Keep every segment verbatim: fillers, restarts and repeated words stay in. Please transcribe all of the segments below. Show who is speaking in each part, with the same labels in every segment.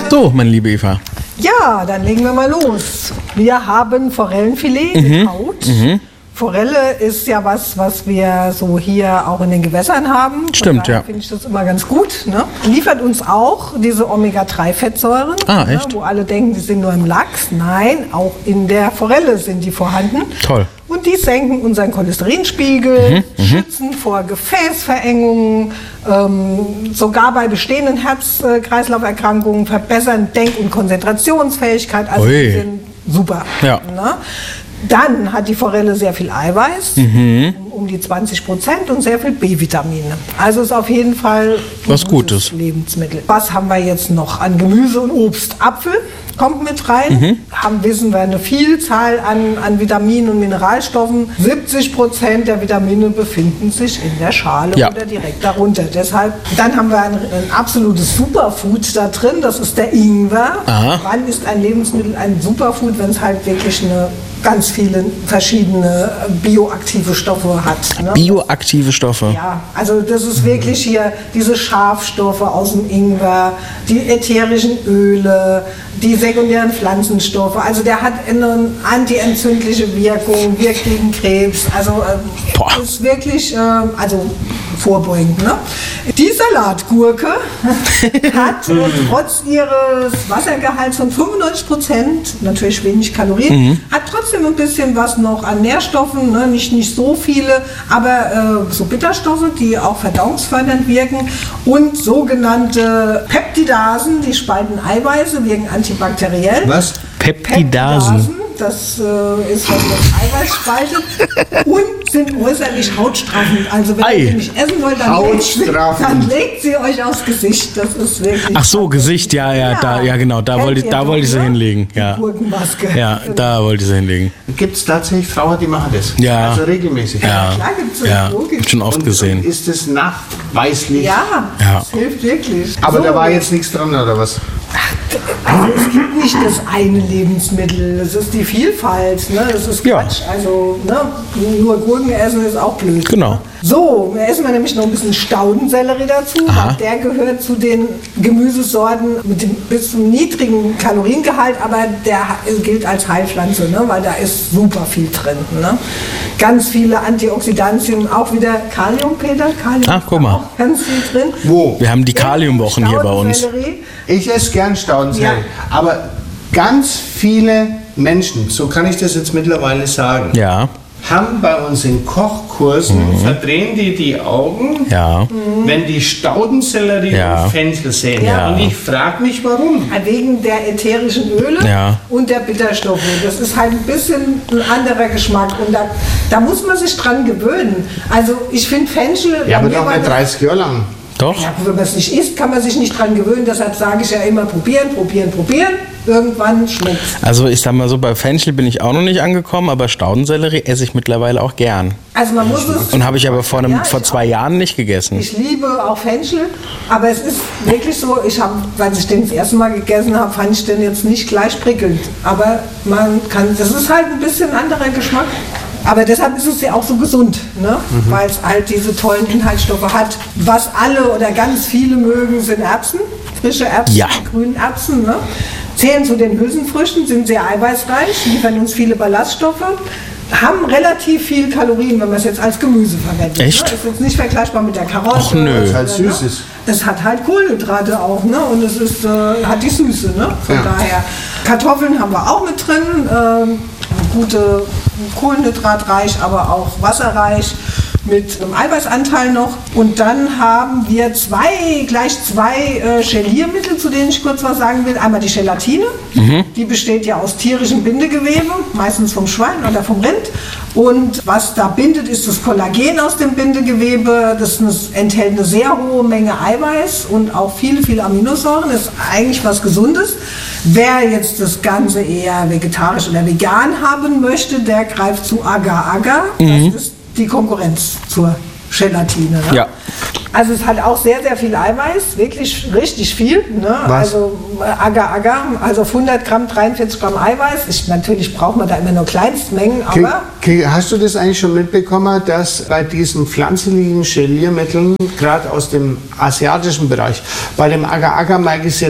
Speaker 1: So, meine liebe Eva.
Speaker 2: Ja, dann legen wir mal los. Wir haben Forellenfilet
Speaker 1: Mhm.
Speaker 2: mit Haut. Mhm. Forelle ist ja was, was wir so hier auch in den Gewässern haben. Von
Speaker 1: Stimmt,
Speaker 2: daher
Speaker 1: ja.
Speaker 2: finde ich das immer ganz gut. Ne? Liefert uns auch diese Omega drei Fettsäuren,
Speaker 1: Ah, echt?
Speaker 2: Ne, wo alle denken, die sind nur im Lachs. Nein, auch in der Forelle sind die vorhanden.
Speaker 1: Toll.
Speaker 2: Und die senken unseren Cholesterinspiegel,
Speaker 1: Mhm,
Speaker 2: schützen vor Gefäßverengungen, ähm, sogar bei bestehenden Herz-Kreislauf-Erkrankungen, verbessern Denk- und Konzentrationsfähigkeit. Also
Speaker 1: Ui.
Speaker 2: die sind super.
Speaker 1: Ja.
Speaker 2: Ne? Dann hat die Forelle sehr viel Eiweiß,
Speaker 1: Mhm.
Speaker 2: um, um die zwanzig Prozent und sehr viel B-Vitamine. Also ist auf jeden Fall ein
Speaker 1: Was Gutes.
Speaker 2: Lebensmittel. Was haben wir jetzt noch an Gemüse und Obst? Apfel kommt mit rein.
Speaker 1: Mhm.
Speaker 2: Haben, wissen wir, eine Vielzahl an, an Vitaminen und Mineralstoffen. siebzig Prozent der Vitamine befinden sich in der Schale
Speaker 1: Ja.
Speaker 2: oder direkt darunter. Deshalb, dann haben wir ein, ein absolutes Superfood da drin. Das ist der Ingwer.
Speaker 1: Aha.
Speaker 2: Wann ist ein Lebensmittel ein Superfood, wenn es halt wirklich eine ganz viele verschiedene bioaktive Stoffe hat. Ne?
Speaker 1: Bioaktive Stoffe.
Speaker 2: Ja, also das ist wirklich hier diese Schafstoffe aus dem Ingwer, die ätherischen Öle, die sekundären Pflanzenstoffe. Also der hat eine antientzündliche Wirkung, wirkt gegen Krebs. Also
Speaker 1: Boah.
Speaker 2: äh, ist wirklich, äh, also vorbeugend. Ne? Die Salatgurke hat äh, trotz ihres Wassergehalts von fünfundneunzig Prozent, natürlich wenig Kalorien, hat trotzdem ein bisschen was noch an Nährstoffen, ne? nicht, nicht so viele, aber äh, so Bitterstoffe, die auch verdauungsfördernd wirken und sogenannte Peptidasen, die spalten Eiweiße, wirken antibakteriell.
Speaker 3: Was?
Speaker 1: Peptidasen.
Speaker 2: Das äh, ist, was das Eiweiß spaltet und sind äußerlich hautstraffend. Also wenn
Speaker 1: Ei.
Speaker 2: ihr sie nicht essen wollt, dann legt, sie,
Speaker 3: Hautstraffend.
Speaker 2: dann legt sie euch aufs Gesicht. Das ist wirklich...
Speaker 1: Ach so, Gesicht, ja, ja, da, ja genau, da
Speaker 2: Kennt
Speaker 1: wollte ich,
Speaker 2: ihr
Speaker 1: da
Speaker 2: doch,
Speaker 1: wollte ich sie
Speaker 2: ne?
Speaker 1: hinlegen.
Speaker 2: Die
Speaker 1: Ja,
Speaker 2: Gurkenmaske.
Speaker 1: ja, da wollte ich sie hinlegen.
Speaker 3: Gibt es tatsächlich Frauen, die machen das?
Speaker 1: Ja.
Speaker 3: Also regelmäßig?
Speaker 1: Ja,
Speaker 2: klar gibt's das,
Speaker 1: ja,
Speaker 2: logisch.
Speaker 1: hab schon oft
Speaker 3: Und,
Speaker 1: gesehen.
Speaker 3: und ist es nachweislich?
Speaker 2: Ja,
Speaker 1: Ja.
Speaker 2: das hilft wirklich.
Speaker 3: Aber
Speaker 2: So.
Speaker 3: da war jetzt nichts dran, oder was?
Speaker 2: Also es gibt nicht das eine Lebensmittel, es ist die Vielfalt, ne? Das ist
Speaker 1: Ja.
Speaker 2: Quatsch. Also ne? Nur Gurken essen ist auch blöd.
Speaker 1: Genau.
Speaker 2: Ne? So, wir essen wir nämlich noch ein bisschen Staudensellerie dazu.
Speaker 1: Aha.
Speaker 2: Der gehört zu den Gemüsesorten mit dem bis zum niedrigen Kaloriengehalt, aber der gilt als Heilpflanze, ne? Weil da ist super viel drin. Ne? Ganz viele Antioxidantien, auch wieder Kalium, Peter. Kalium
Speaker 1: Ah,
Speaker 2: ist
Speaker 1: guck
Speaker 2: da
Speaker 1: mal.
Speaker 2: auch ganz viel drin.
Speaker 3: Wo?
Speaker 1: Wir haben die Kaliumwochen hier bei uns.
Speaker 2: Staudensellerie.
Speaker 3: Ich esse gern Staudensellerie.
Speaker 2: Ja.
Speaker 3: Aber ganz viele Menschen, so kann ich das jetzt mittlerweile sagen,
Speaker 1: Ja,
Speaker 3: haben bei uns in Kochkursen, verdrehen die die Augen,
Speaker 1: ja.
Speaker 3: wenn die Staudensellerie
Speaker 1: Ja.
Speaker 3: und Fenchel sehen.
Speaker 1: Ja.
Speaker 3: Und ich frage mich, warum.
Speaker 2: Wegen der ätherischen Öle
Speaker 1: Ja.
Speaker 2: und der Bitterstoffe. Das ist halt ein bisschen ein anderer Geschmack und da, da muss man sich dran gewöhnen. Also ich finde Fenchel...
Speaker 3: Ja, aber
Speaker 2: mir
Speaker 3: doch
Speaker 2: war
Speaker 3: nicht
Speaker 2: das-
Speaker 3: dreißig Jahre lang.
Speaker 1: Doch?
Speaker 2: Ja, wenn man es nicht isst, kann man sich nicht dran gewöhnen. Deshalb sage ich ja immer probieren, probieren, probieren. Irgendwann schmeckt's.
Speaker 1: Also ich sag mal so, bei Fenchel bin ich auch noch nicht angekommen, aber Staudensellerie esse ich mittlerweile auch gern.
Speaker 2: Also man muss es...
Speaker 1: Und habe ich aber vor, einem,
Speaker 2: Ja,
Speaker 1: vor
Speaker 2: ich
Speaker 1: zwei Jahren nicht gegessen.
Speaker 2: Ich liebe auch Fenchel, aber es ist wirklich so, ich habe, als ich den das erste Mal gegessen habe, fand ich den jetzt nicht gleich prickelnd. Aber man kann, das ist halt ein bisschen anderer Geschmack. Aber deshalb ist es ja auch so gesund, ne?
Speaker 1: Mhm.
Speaker 2: Weil es halt diese tollen Inhaltsstoffe hat. Was alle oder ganz viele mögen, sind Erbsen, frische Erbsen,
Speaker 1: Ja.
Speaker 2: grünen Erbsen. Ne? Zählen zu den Hülsenfrüchten, sind sehr eiweißreich, liefern uns viele Ballaststoffe. Haben relativ viel Kalorien, wenn man es jetzt als Gemüse verwendet.
Speaker 1: Echt?
Speaker 2: Ne? Ist jetzt nicht vergleichbar mit der Karotte.
Speaker 1: Ach, nö.
Speaker 3: Weil es halt
Speaker 2: oder,
Speaker 3: süß
Speaker 2: ne?
Speaker 3: ist.
Speaker 2: Es hat halt Kohlenhydrate auch, ne? Und es ist, äh, hat die Süße, ne? Von
Speaker 3: Ja.
Speaker 2: daher. Kartoffeln haben wir auch mit drin. Ähm, gute kohlenhydratreich, aber auch wasserreich. Mit einem Eiweißanteil noch. Und dann haben wir zwei, gleich zwei äh, Geliermittel, zu denen ich kurz was sagen will. Einmal die Gelatine. Die besteht ja aus tierischem Bindegewebe, meistens vom Schwein oder vom Rind. Und was da bindet, ist das Kollagen aus dem Bindegewebe. Das enthält eine sehr hohe Menge Eiweiß und auch viele, viele Aminosäuren. Das ist eigentlich was Gesundes. Wer jetzt das Ganze eher vegetarisch oder vegan haben möchte, der greift zu Agar-Agar. Das ist die Konkurrenz zur Gelatine. Ne?
Speaker 1: Ja.
Speaker 2: Also es hat auch sehr, sehr viel Eiweiß, wirklich richtig viel. Ne?
Speaker 3: Was?
Speaker 2: Also Agar-Agar, also auf hundert Gramm, dreiundvierzig Gramm Eiweiß. Ich, natürlich braucht man da immer nur Kleinstmengen,
Speaker 3: Ke-
Speaker 2: aber...
Speaker 3: Ke- Hast du das eigentlich schon mitbekommen, dass bei diesen pflanzlichen Geliermitteln, gerade aus dem asiatischen Bereich, bei dem Agar-Agar mag ich es jetzt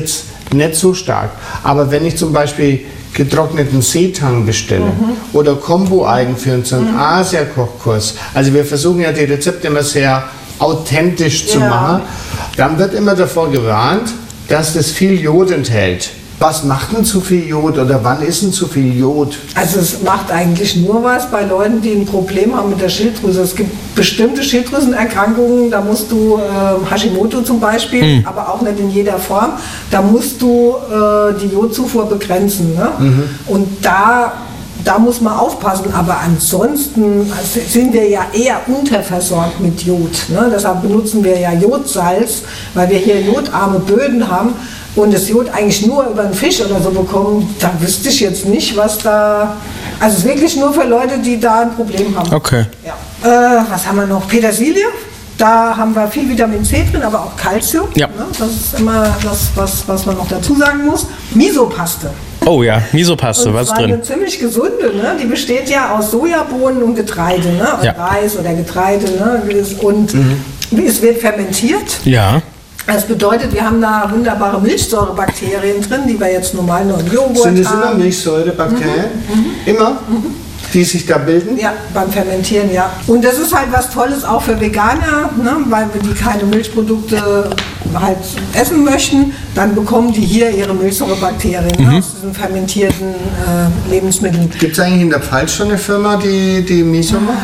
Speaker 3: nicht so stark. Aber wenn ich zum Beispiel getrockneten Seetang bestelle mhm. oder Kombo-Algen für unseren mhm. Asia-Kochkurs, also wir versuchen ja die Rezepte immer sehr authentisch zu ja. machen, dann wird immer davor gewarnt, dass das viel Jod enthält. Was macht denn zu viel Jod oder wann ist denn zu viel Jod?
Speaker 2: Also es macht eigentlich nur was bei Leuten, die ein Problem haben mit der Schilddrüse. Es gibt bestimmte Schilddrüsenerkrankungen, da musst du, äh, Hashimoto zum Beispiel, mhm. aber auch nicht in jeder Form, da musst du äh, die Jodzufuhr begrenzen. Ne? Mhm. Und da, da muss man aufpassen, aber ansonsten sind wir ja eher unterversorgt mit Jod. Ne? Deshalb benutzen wir ja Jodsalz, weil wir hier jodarme Böden haben. Und das Jod eigentlich nur über einen Fisch oder so bekommen, da wüsste ich jetzt nicht, was da... Also es ist wirklich nur für Leute, die da ein Problem haben.
Speaker 1: Okay.
Speaker 2: Ja. Äh, was haben wir noch? Petersilie. Da haben wir viel Vitamin C drin, aber auch Calcium. Ja. Ne? Das ist immer das, was, was man noch dazu sagen muss. Misopaste.
Speaker 1: Oh ja, Misopaste, was ist drin?
Speaker 2: Eine ziemlich gesunde, ne? Die besteht ja aus Sojabohnen und Getreide, ne? Ja. Reis oder Getreide. Ne? Und mhm. es wird fermentiert.
Speaker 1: Ja.
Speaker 2: Das bedeutet, wir haben da wunderbare Milchsäurebakterien drin, die wir jetzt normal nur im Joghurt haben.
Speaker 3: Sind es immer Milchsäurebakterien? Mhm. Immer? Mhm. Die sich da bilden?
Speaker 2: Ja, beim Fermentieren, ja. Und das ist halt was Tolles auch für Veganer, ne? Weil die keine Milchprodukte halt essen möchten, dann bekommen die hier ihre Milchsäurebakterien mhm. ne? aus diesen fermentierten äh, Lebensmitteln.
Speaker 3: Gibt es eigentlich in der Pfalz schon eine Firma, die, die Miso macht?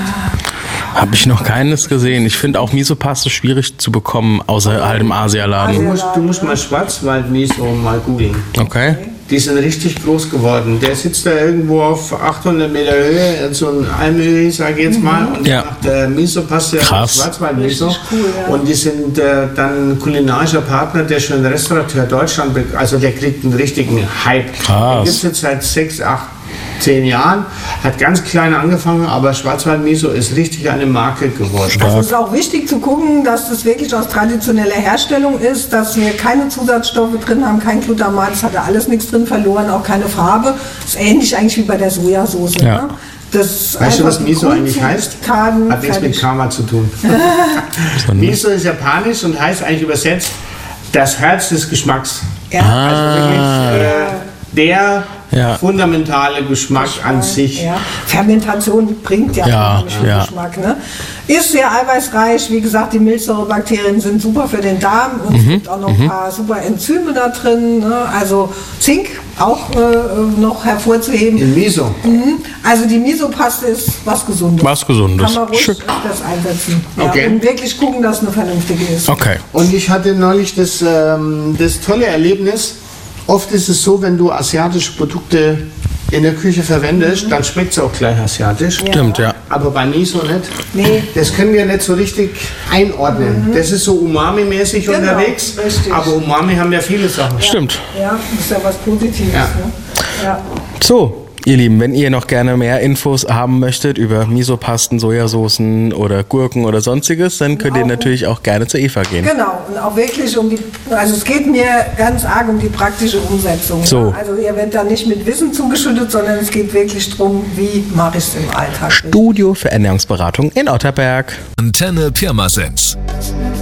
Speaker 1: Habe ich noch keines gesehen. Ich finde auch Misopaste schwierig zu bekommen, außer halt im Asialaden.
Speaker 3: Du musst, du musst mal Schwarzwald-Miso mal googeln.
Speaker 1: Okay.
Speaker 3: Die sind richtig groß geworden. Der sitzt da irgendwo auf achthundert Meter Höhe, so ein Almöhi, sage ich jetzt mal, und
Speaker 1: ja.
Speaker 3: macht äh, Misopaste, Schwarzwald-Miso. Cool, ja. Und die sind äh, dann kulinarischer Partner, der schon Restaurateur Deutschland, also der kriegt einen richtigen Hype.
Speaker 1: Krass.
Speaker 3: Der gibt es jetzt seit sechs, acht, zehn Jahren, hat ganz klein angefangen, aber Schwarzwald-Miso ist richtig eine Marke geworden.
Speaker 2: Also es ist auch wichtig zu gucken, dass das wirklich aus traditioneller Herstellung ist, dass wir keine Zusatzstoffe drin haben, kein Glutamat, das hat ja alles nichts drin verloren, auch keine Farbe. Das ist ähnlich eigentlich wie bei der Sojasauce.
Speaker 1: Ja.
Speaker 2: Ne? Das
Speaker 3: weißt du, was Miso eigentlich heißt? Hat nichts mit Karma zu tun. Miso ist japanisch und heißt eigentlich übersetzt das Herz des Geschmacks.
Speaker 2: Ja.
Speaker 3: Also wirklich äh, der
Speaker 1: ja.
Speaker 3: fundamentale Geschmack, Geschmack an sich.
Speaker 2: Ja. Fermentation bringt ja,
Speaker 1: ja, ja.
Speaker 2: Geschmack. Ne? Ist sehr eiweißreich. Wie gesagt, die Milchsäurebakterien sind super für den Darm und mhm. es gibt auch noch mhm. ein paar super Enzyme da drin. Ne? Also Zink auch äh, noch hervorzuheben.
Speaker 3: In Miso.
Speaker 2: Mhm. Also die Misopaste ist was Gesundes.
Speaker 1: Was Gesundes.
Speaker 2: Kann man ruhig das einsetzen.
Speaker 3: Okay.
Speaker 2: Ja, und wirklich gucken, dass es eine vernünftige ist.
Speaker 1: Okay.
Speaker 3: Und ich hatte neulich das, ähm, das tolle Erlebnis. Oft ist es so, wenn du asiatische Produkte in der Küche verwendest, mhm. dann schmeckt es auch gleich asiatisch.
Speaker 1: Ja. Stimmt, ja.
Speaker 3: Aber bei Miso nicht.
Speaker 2: Nee.
Speaker 3: Das können wir nicht so richtig einordnen. Mhm. Das ist so Umami-mäßig
Speaker 2: genau,
Speaker 3: unterwegs.
Speaker 2: Richtig.
Speaker 3: Aber Umami haben ja viele Sachen.
Speaker 2: Ja.
Speaker 1: Stimmt.
Speaker 2: Ja, das ist ja was Positives.
Speaker 3: Ja.
Speaker 2: Ne? Ja.
Speaker 1: So. Ihr Lieben, wenn ihr noch gerne mehr Infos haben möchtet über Misopasten, Sojasoßen oder Gurken oder sonstiges, dann könnt ihr natürlich auch gerne zur Eva gehen.
Speaker 2: Genau, und auch wirklich um die, also es geht mir ganz arg um die praktische Umsetzung.
Speaker 1: So.
Speaker 2: Also ihr werdet da nicht mit Wissen zugeschüttet, sondern es geht wirklich darum, wie mache ich es im Alltag.
Speaker 1: Studio für Ernährungsberatung in Otterberg.
Speaker 4: Antenne Pirmasens.